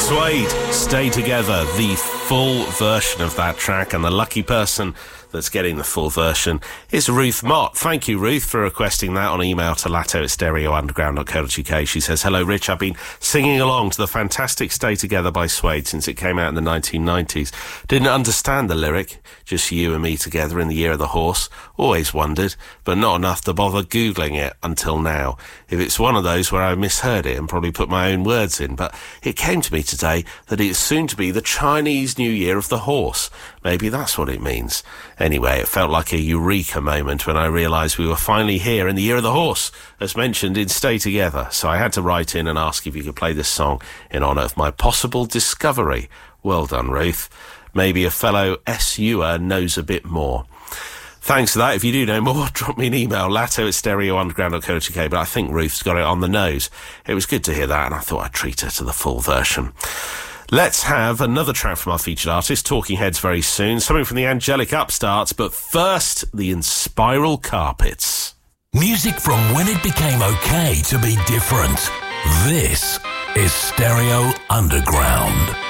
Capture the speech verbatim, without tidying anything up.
Suede, Stay Together, the full version of that track, and the lucky person that's getting the full version is Ruth Mott. Thank you, Ruth, for requesting that on email to latto at stereo underground dot co dot uk. She says, hello, Rich, I've been singing along to the fantastic Stay Together by Suede since it came out in the nineteen nineties. Didn't understand the lyric, just you and me together in the year of the horse. Always wondered, but not enough to bother Googling it until now. If it's one of those where I misheard it and probably put my own words in, but it came to me today that it's soon to be the Chinese New Year of the horse. Maybe that's what it means. Anyway, it felt like a eureka moment when I realised we were finally here in the year of the horse, as mentioned in Stay Together. So I had to write in and ask if you could play this song in honour of my possible discovery. Well done, Ruth. Maybe a fellow S U-er knows a bit more. Thanks for that. If you do know more, drop me an email, latto at stereo underground dot co dot uk. But I think Ruth's got it on the nose. It was good to hear that, and I thought I'd treat her to the full version. Let's have another track from our featured artist, Talking Heads, very soon. Something from the Angelic Upstarts, but first, the Inspiral Carpets. Music from when it became okay to be different. This is Stereo Underground.